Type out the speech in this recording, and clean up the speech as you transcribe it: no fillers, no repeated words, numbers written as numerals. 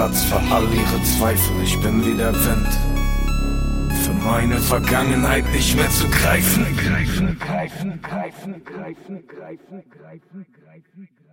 Platz für all ihre Zweifel. Ich bin wie der Wind, für meine Vergangenheit nicht mehr zu greifen.